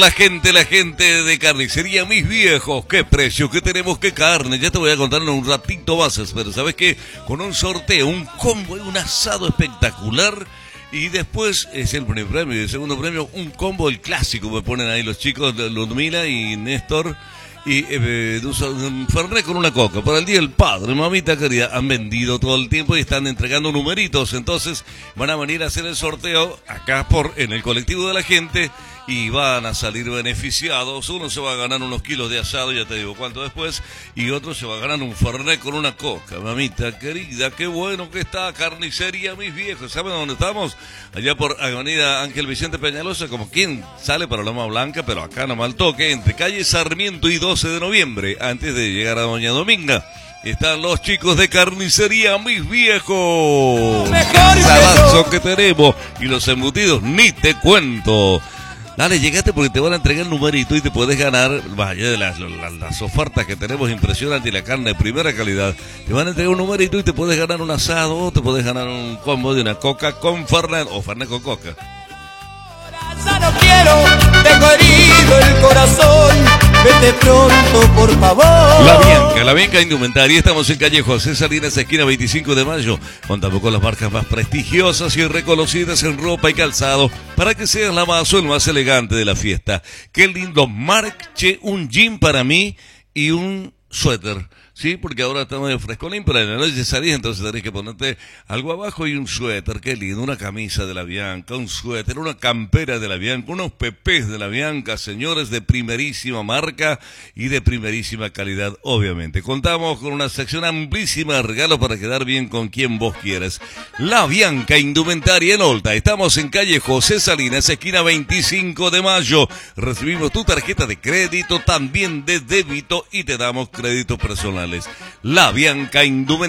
La gente de carnicería, mis viejos, qué precio, qué tenemos, qué carne. Ya te voy a contar en un ratito más, pero ¿sabes qué? Con un sorteo, un combo y un asado espectacular. Y después es el primer premio y el segundo premio, un combo, el clásico, me ponen ahí los chicos, Ludmila y Néstor. Y un Fernet con una coca para el Día del Padre, mamita querida. Han vendido todo el tiempo y están entregando numeritos. Entonces van a venir a hacer el sorteo acá en el colectivo de la gente y van a salir beneficiados. Uno se va a ganar unos kilos de asado, ya te digo cuánto después, y otro se va a ganar un Fernet con una coca, mamita querida. Qué bueno que está Carnicería Mis Viejos. ¿Saben dónde estamos? Allá por Avenida Ángel Vicente Peñalosa, como quien sale para Loma Blanca, pero acá nomás al toque, entre calle Sarmiento y 12 de noviembre, antes de llegar a Doña Dominga. Están los chicos de Carnicería Mis Viejos. Salazo que tenemos. Y los embutidos, ni te cuento. Dale, llegate porque te van a entregar el numerito y te puedes ganar, vaya, de las ofertas que tenemos impresionantes y la carne de primera calidad. Te van a entregar un numerito y te puedes ganar un asado, o te puedes ganar un combo de una coca con Fernet o Fernet con coca. Ya no quiero, tengo herido el corazón, vete pronto, por favor. La Bianca Indumentaria, estamos en calle José Salinas, esquina 25 de mayo. Contamos con las marcas más prestigiosas y reconocidas en ropa y calzado para que seas la más o el más elegante de la fiesta. Qué lindo, marche un jean para mí y un suéter. Sí, porque ahora estamos de frescolín, pero en la noche salís, entonces tenés que ponerte algo abajo y un suéter, qué lindo, una camisa de la Bianca, un suéter, una campera de la Bianca, unos pepés de la Bianca, señores, de primerísima marca y de primerísima calidad, obviamente. Contamos con una sección amplísima de regalos para quedar bien con quien vos quieras. La Bianca Indumentaria en Olta, estamos en calle José Salinas, esquina 25 de mayo. Recibimos tu tarjeta de crédito, también de débito y te damos créditos personales. La Bianca Indumentaria.